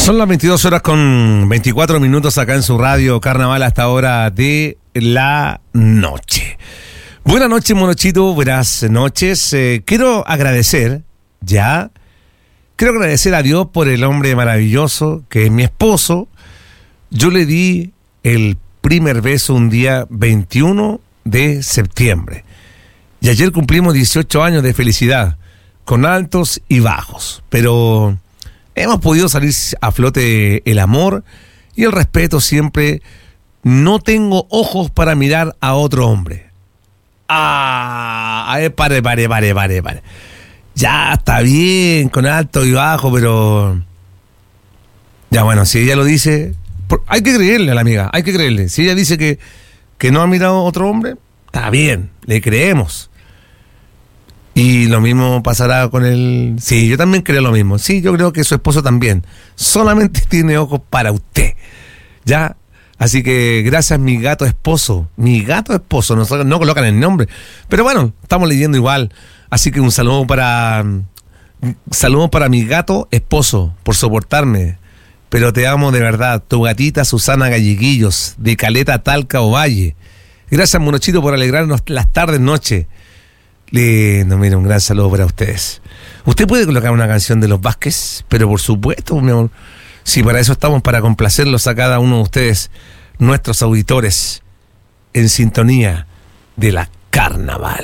Son las 22 horas con 24 minutos acá en su radio Carnaval hasta hora de la noche. Buenas noches, Monochito, buenas noches. Quiero agradecer a Dios por el hombre maravilloso que es mi esposo. Yo le di el primer beso un día 21 de septiembre. Y ayer cumplimos 18 años de felicidad, con altos y bajos. Pero hemos podido salir a flote el amor y el respeto siempre. No tengo ojos para mirar a otro hombre. Pare. Ya está bien, con alto y bajo, pero... Ya bueno, si ella lo dice... Hay que creerle a la amiga, hay que creerle. Si ella dice que no ha mirado a otro hombre, está bien, le creemos. Y lo mismo pasará con él. Sí, yo también creo lo mismo. Sí, yo creo que su esposo también. Solamente tiene ojos para usted. ¿Ya? Así que gracias, mi gato esposo. Mi gato esposo. No colocan el nombre. Pero bueno, estamos leyendo igual. Así que un saludo para mi gato esposo por soportarme. Pero te amo de verdad. Tu gatita Susana Galleguillos, de Caleta, Talca, Ovalle. Gracias, Monochito, por alegrarnos las tardes, noche. Lindo, mira, un gran saludo para ustedes. Usted puede colocar una canción de los Vázquez, pero por supuesto, mi amor, si para eso estamos, para complacerlos a cada uno de ustedes, nuestros auditores, en sintonía de la Carnaval.